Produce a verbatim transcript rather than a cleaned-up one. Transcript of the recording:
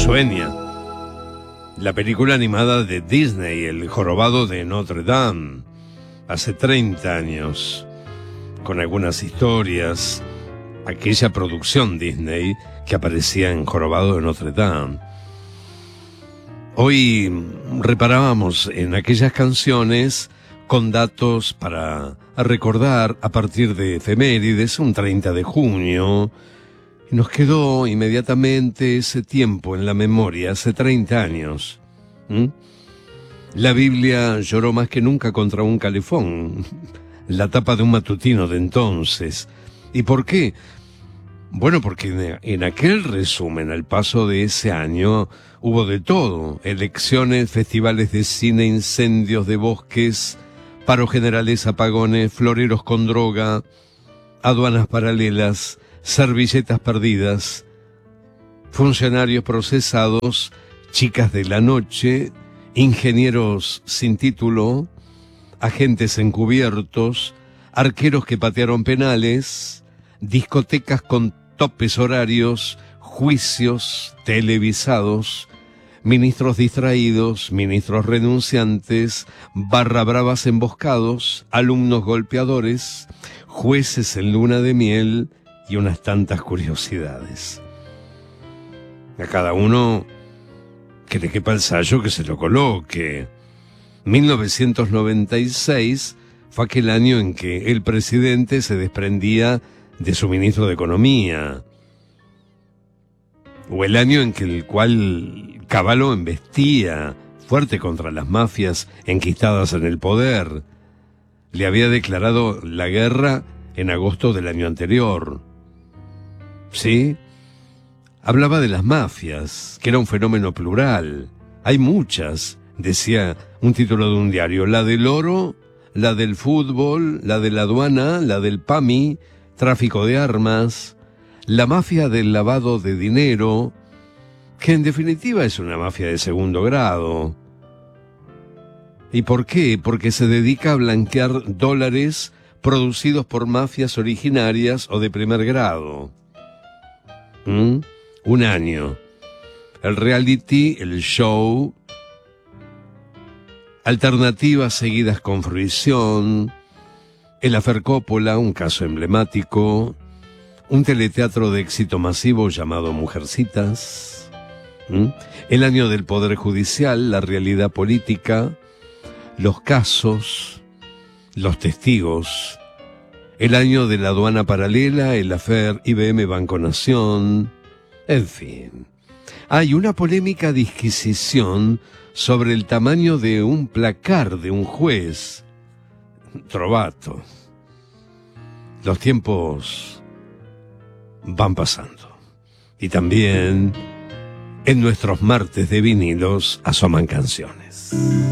Sueña. La película animada de Disney, El jorobado de Notre Dame, hace treinta años, con algunas historias, aquella producción Disney que aparecía en Jorobado de Notre Dame. Hoy reparábamos en aquellas canciones con datos para recordar a partir de efemérides, un treinta de junio, y nos quedó inmediatamente ese tiempo en la memoria, hace treinta años. ¿Mm? La Biblia lloró más que nunca contra un calefón, la tapa de un matutino de entonces. ¿Y por qué? Bueno, porque en aquel resumen, al paso de ese año, hubo de todo: elecciones, festivales de cine, incendios de bosques, paros generales, apagones, floreros con droga, aduanas paralelas, servilletas perdidas, funcionarios procesados, chicas de la noche, ingenieros sin título, agentes encubiertos, arqueros que patearon penales, discotecas con topes horarios, juicios televisados, ministros distraídos, ministros renunciantes, barra bravas emboscados, alumnos golpeadores, jueces en luna de miel y unas tantas curiosidades. A cada uno que le quepa el sayo que se lo coloque. mil novecientos noventa y seis fue aquel año en que el presidente se desprendía de su ministro de Economía, o el año en que el cual Cavallo embestía fuerte contra las mafias enquistadas en el poder. Le había declarado la guerra en agosto del año anterior. ¿Sí? Hablaba de las mafias, que era un fenómeno plural. Hay muchas, decía un título de un diario: la del oro, la del fútbol, la de la aduana, la del P A M I, tráfico de armas, la mafia del lavado de dinero, que en definitiva es una mafia de segundo grado. ¿Y por qué? Porque se dedica a blanquear dólares producidos por mafias originarias o de primer grado. ¿Mm? Un año. El reality, el show, alternativas seguidas con fruición, el Afer Coppola, un caso emblemático, un teleteatro de éxito masivo llamado Mujercitas, ¿Mm? el año del Poder Judicial, la realidad política, los casos, los testigos, el año de la aduana paralela, el Afer I B M Banco Nación, en fin. Hay una polémica disquisición sobre el tamaño de un placar de un juez. Trovato. Los tiempos van pasando. Y también en nuestros martes de vinilos asoman canciones.